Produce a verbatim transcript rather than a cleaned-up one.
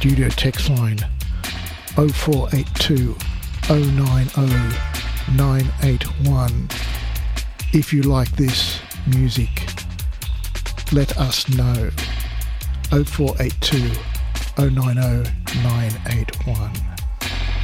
studio text line oh four eight two, oh nine oh, nine eight one. If you like this music, let us know. oh four eight two, oh nine oh, nine eight one.